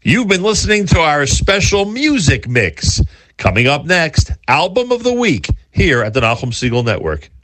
You've been listening to our special music mix. Coming up next, Album of the Week here at the Nachum Segal Network.